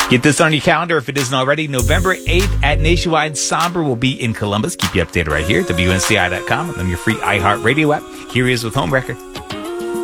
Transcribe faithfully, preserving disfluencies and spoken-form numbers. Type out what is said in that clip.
Get this on your calendar if it isn't already. November eighth at Nationwide Somber will be in Columbus. Keep you updated right here at W N C I dot com and on your free iHeartRadio app. Here he is with Homewrecker.